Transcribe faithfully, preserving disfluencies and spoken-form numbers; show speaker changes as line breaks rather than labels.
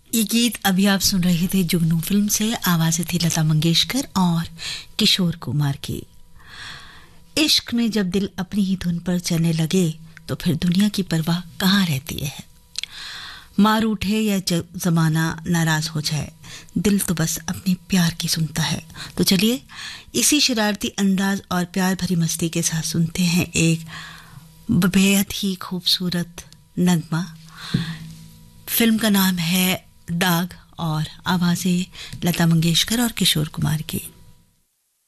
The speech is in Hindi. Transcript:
ये गीत अभी आप सुन रहे थे जुगनू फिल्म से। आवाजें थी लता मंगेशकर और किशोर कुमार की। इश्क में जब दिल अपनी ही धुन पर चलने लगे तो फिर दुनिया की परवाह कहाँ रहती है। मार उठे या जमाना नाराज हो जाए, दिल तो बस अपने प्यार की सुनता है। तो चलिए इसी शरारती अंदाज और प्यार भरी मस्ती के साथ सुनते हैं एक बेहद ही खूबसूरत नगमा। फिल्म का नाम है दाग और आवाजें लता मंगेशकर और किशोर कुमार की।